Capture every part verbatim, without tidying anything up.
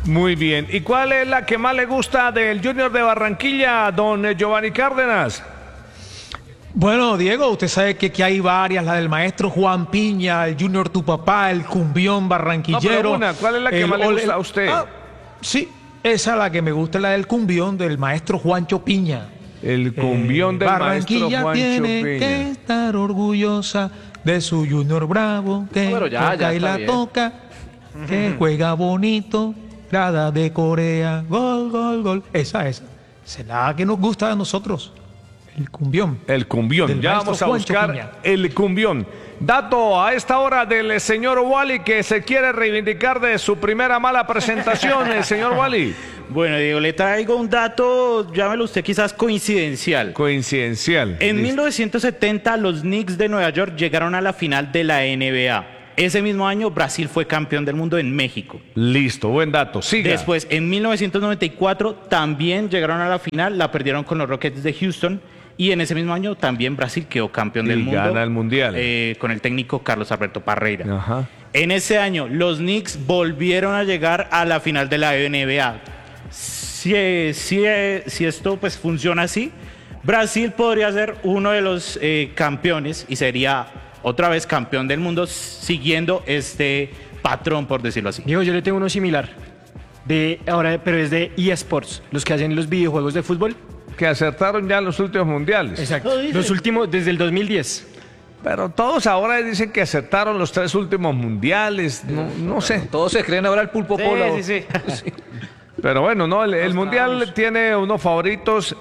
Muy bien. ¿Y cuál es la que más le gusta del Junior de Barranquilla, don Giovanni Cárdenas? Bueno, Diego, usted sabe que aquí hay varias, la del maestro Juan Piña, el Junior Tu Papá, el cumbión barranquillero. No, pero una, ¿cuál es la que el, más le gusta el, a usted? Ah, sí, esa es la que me gusta, la del cumbión del maestro Juancho Piña. El cumbión eh, del maestro Juancho tiene Piña. Que estar orgullosa de su Junior Bravo, que no, ya, toca ya y la bien. toca, que juega bonito, grada de Corea, gol, gol, gol. Esa, esa. Esa es la que nos gusta a nosotros. El cumbión. El cumbión. Ya vamos a Juancho buscar Piña. el cumbión. Dato a esta hora del señor Wally, que se quiere reivindicar de su primera mala presentación, el señor Wally. Bueno, Diego, le traigo un dato, llámelo usted quizás coincidencial. Coincidencial. En Listo. mil novecientos setenta, los Knicks de Nueva York llegaron a la final de la N B A. Ese mismo año, Brasil fue campeón del mundo en México. Listo, buen dato. Siga. Después, en mil novecientos noventa y cuatro, también llegaron a la final, la perdieron con los Rockets de Houston. Y en ese mismo año también Brasil quedó campeón Y del mundo. gana el Mundial. Eh, con el técnico Carlos Alberto Parreira. Ajá. En ese año, los Knicks volvieron a llegar a la final de la N B A. Si, si, si esto pues funciona así, Brasil podría ser uno de los eh, campeones y sería otra vez campeón del mundo siguiendo este patrón, por decirlo así. Diego, yo le tengo uno similar, de ahora, pero es de eSports, los que hacen los videojuegos de fútbol. Que acertaron ya en los últimos mundiales. Exacto. Los últimos, desde el dos mil diez. Pero todos ahora dicen que acertaron los tres últimos mundiales. No, no sé. Todos se creen ahora el pulpo polo. Sí, sí, sí. Pero bueno, no, el, el mundial tiene unos favoritos.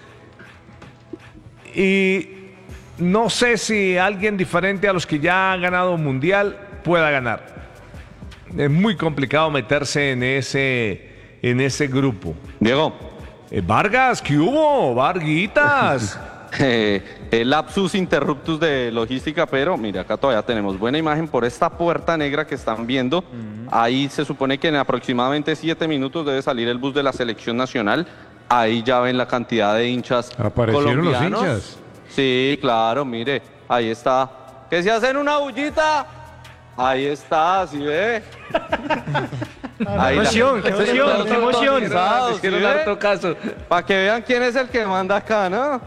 Y no sé si alguien diferente a los que ya han ganado un mundial pueda ganar. Es muy complicado meterse en ese, en ese grupo. Diego. Eh, Vargas, ¿qué hubo? Varguitas. Eh, el lapsus interruptus de logística, pero mire, acá todavía tenemos buena imagen por esta puerta negra que están viendo. Uh-huh. Ahí se supone que en aproximadamente siete minutos debe salir el bus de la selección nacional. Ahí ya ven la cantidad de hinchas ¿Aparecieron colombianos. los hinchas? Sí, claro, mire, ahí está. ¿Que se hacen una bullita? Ahí está, ¿sí ve? Ahí emoción, qué emoción, qué emoción. Quiero dar otro caso. Para que vean quién es el que manda acá, ¿no?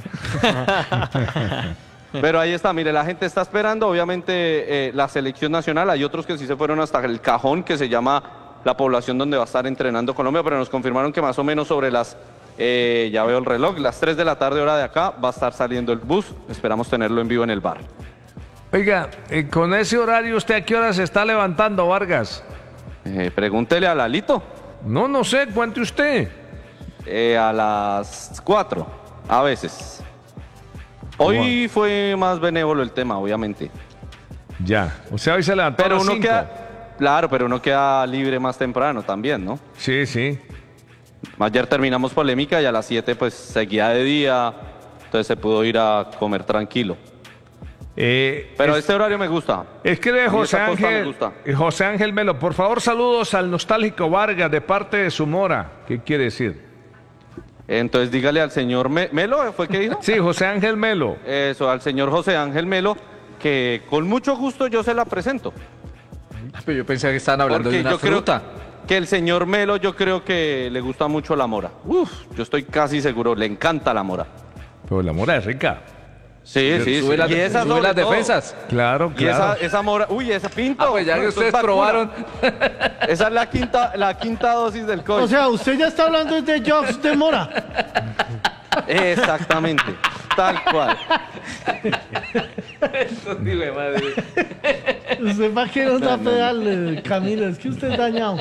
Pero ahí está, mire, la gente está esperando, obviamente, eh, la selección nacional. Hay otros que sí se fueron hasta el cajón, que se llama la población donde va a estar entrenando Colombia, pero nos confirmaron que más o menos sobre las, eh, ya veo el reloj, las tres de la tarde hora de acá, va a estar saliendo el bus. Esperamos tenerlo en vivo en el bar. Oiga, eh, con ese horario, ¿usted a qué hora se está levantando, Vargas? Eh, pregúntele a Lalito. No, no sé, cuente usted. Eh, a las cuatro, a veces. Hoy fue más benévolo el tema, obviamente. Ya, o sea, hoy se levantó pero a las uno cinco. queda, claro, pero uno queda libre más temprano también, ¿no? Sí, sí. Ayer terminamos polémica y a las siete pues seguía de día, entonces se pudo ir a comer tranquilo. Eh, Pero es, este horario me gusta. Escribe José esta costa me Ángel, gusta. José Ángel Melo, por favor, saludos al nostálgico Vargas de parte de su mora. ¿Qué quiere decir? Entonces dígale al señor Me- Melo, ¿fue que dijo? Sí, José Ángel Melo. Eso, al señor José Ángel Melo, que con mucho gusto yo se la presento. Pero yo pensé que estaban hablando Porque de una yo creo fruta. que el señor Melo, yo creo que le gusta mucho la mora. Uf, yo estoy casi seguro, le encanta la mora. Pero la mora es rica. Sí, sí, Sube sí. las, Y esa sube sobre las todo. defensas. Claro, Y esa, claro. esa mora, uy, esa pinto. Ah, pues ya que Eso es ustedes vacuna. probaron. Esa es la quinta, la quinta dosis del COVID. O sea, usted ya está hablando de Jobs de Mora. Exactamente, tal cual. Eso sí, güey, madre. ¿Usted para qué nos da pedal, Camilo? Es que usted es dañado.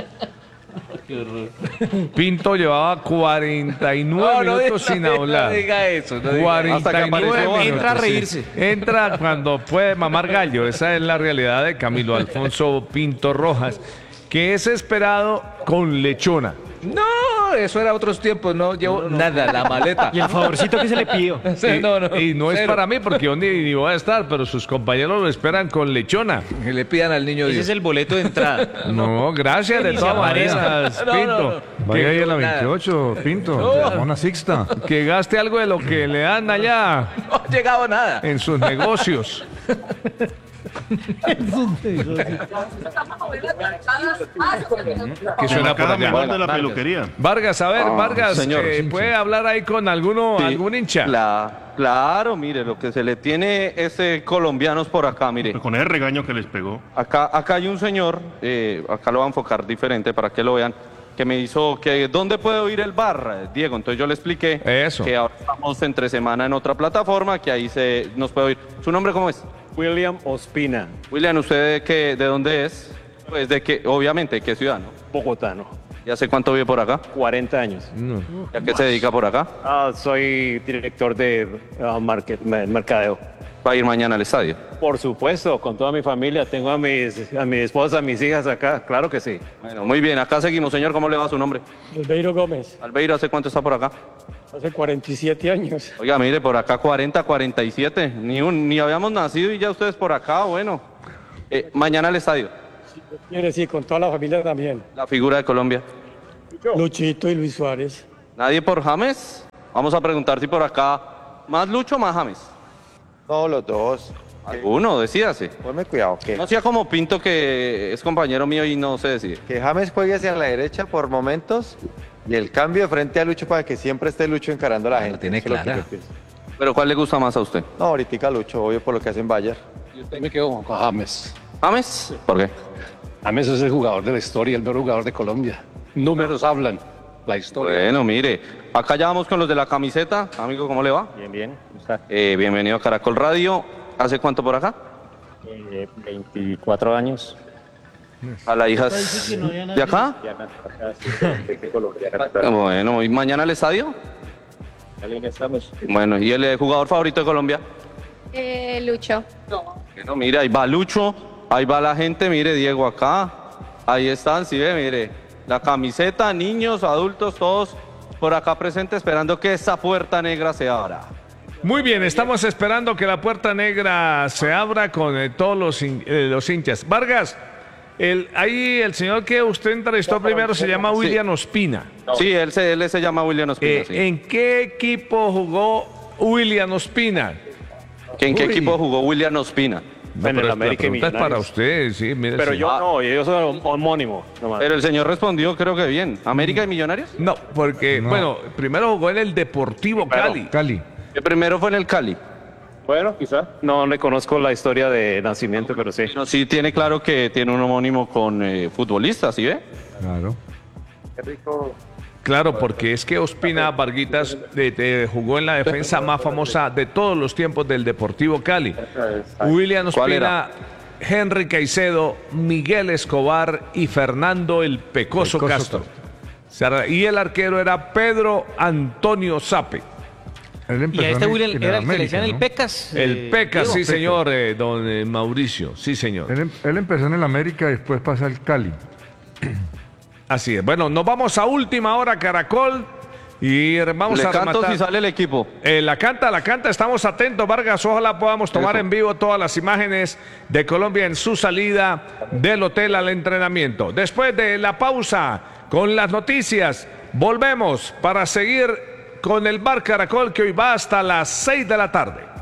Pinto llevaba cuarenta y nueve No, no minutos diga- sin no hablar. diga eso, no diga- cuarenta y Hasta que apareció nueve Vargas. minutos. Entra a sí. reírse. Entra cuando puede mamar gallo. Esa es la realidad de Camilo Alfonso Pinto Rojas, que es esperado con lechona. No, eso era otros tiempos, no llevo nada, la maleta. Y el favorcito que se le pidió. Sí, no, no, Y no es cero. para mí porque yo ni, ni voy a estar, pero sus compañeros lo esperan con lechona. Que le pidan al niño Ese Dios. es el boleto de entrada. No, gracias de Ni se todas aparezca. maneras, No, no, Pinto. no. Vaya ahí a la nada. veintiocho, Pinto. No. Una sixta. Que gaste algo de lo que le dan allá No ha llegado nada. en sus negocios. Es un teso, sí. Que suena por Cada allá. menor de la peluquería. Vargas, a ver, Ah, Vargas, señor, eh, sí, ¿puede hablar ahí con alguno, Sí, algún hincha? la- claro, mire, lo que se le tiene es eh, colombianos por acá, mire. Con ese regaño que les pegó. Acá, acá hay un señor, eh, acá lo voy a enfocar diferente para que lo vean, que me hizo que ¿dónde puede oír el bar, Diego? Entonces yo le expliqué Eso. que ahora estamos entre semana en otra plataforma, que ahí se nos puede oír. ¿Su nombre cómo es? William Ospina, William, ¿usted de, qué, de dónde es? Pues de que, obviamente, ¿de qué ciudad, no? bogotano, ¿Y hace cuánto vive por acá? cuarenta años. ¿Y a qué se dedica por acá? Ah, soy director de ah, market, me- mercadeo. Va a ir mañana al estadio. Por supuesto, con toda mi familia. Tengo a, mis, a mi esposa, a mis hijas acá. Claro que sí. Bueno, muy bien, acá seguimos, señor. ¿Cómo le va su nombre? Albeiro Gómez, Albeiro, ¿hace cuánto está por acá? hace cuarenta y siete años. Oiga, mire, por acá cuarenta, cuarenta y siete. Ni, un, ni habíamos nacido y ya ustedes por acá, bueno. Eh, mañana al estadio. Quiere decir, con toda la familia también. La figura de Colombia. Luchito y Luis Suárez. ¿Nadie por James? Vamos a preguntar si por acá. ¿Más Lucho o más James? No, los dos. Alguno, decídase. Ponme cuidado, que, No sea como Pinto, que es compañero mío y no se decide. que James juegue hacia la derecha por momentos y el cambio de frente a Lucho para que siempre esté Lucho encarando a la gente. tiene Eso es lo que clara. yo pienso. ¿Pero cuál le gusta más a usted? No, ahorita Lucho, obvio por lo que hacen Bayer. Yo me quedo con James. ¿James? ¿Por qué? James es el jugador de la historia, el mejor jugador de Colombia. Números hablan, la historia. Bueno, mire, acá ya vamos con los de la camiseta. Amigo, ¿cómo le va? Bien, bien. ¿Cómo está? Eh, bienvenido a Caracol Radio. ¿Hace cuánto por acá? Eh, veinticuatro años. A la hija Parece que no había de acá. Ya me acá, sí, de Colombia. acá. Bueno, ¿y mañana al estadio? ¿Alguien estamos? Bueno, ¿y el eh, jugador favorito de Colombia? Eh, Lucho. Bueno, mire, ahí va Lucho, ahí va la gente, mire, Diego acá. Ahí están, sí ve, mire. La camiseta, niños, adultos, todos por acá presentes esperando que esa puerta negra se abra. Muy bien, estamos esperando que la puerta negra se abra con eh, todos los, hin- eh, los hinchas. Vargas, el, ahí el señor que usted entrevistó primero se llama William Ospina. Sí, él se, él se llama William Ospina, Eh, sí. ¿En qué equipo jugó William Ospina? ¿Que ¿En qué Uy. equipo jugó William Ospina? No, En el pero América y la pregunta es para Millonarios. usted, sí, mire. Pero sí. yo Ah. no, yo soy homónimo. nomás. Pero el señor respondió, creo que bien. ¿América y Millonarios? No, porque, bueno, primero jugó en el Deportivo Cali. Cali. El primero fue en el Cali. Bueno, quizá. No le conozco la historia de nacimiento, pero sí. No, sí tiene claro que tiene un homónimo con eh, futbolistas, ¿sí ve? Claro. Qué rico. Claro, porque es que Ospina Varguitas eh, eh, jugó en la defensa más famosa de todos los tiempos del Deportivo Cali. William ¿Cuál Ospina, Henry Caicedo, Miguel Escobar y Fernando el Pecoso, Pecoso Castro. Castro. Y el arquero era Pedro Antonio Sape. Y a este William era el que le decían el Pecas. El Pecas, sí señor, eh, don eh, Mauricio, sí señor. Él, él empezó en el América y después pasa al Cali. Así es. Bueno, nos vamos a última hora, Caracol. Y vamos Le a canto rematar. si sale el equipo. Eh, la canta, la canta, estamos atentos, Vargas. Ojalá podamos tomar Eso. en vivo todas las imágenes de Colombia en su salida del hotel al entrenamiento. Después de la pausa con las noticias, volvemos para seguir con el Bar Caracol, que hoy va hasta las seis de la tarde.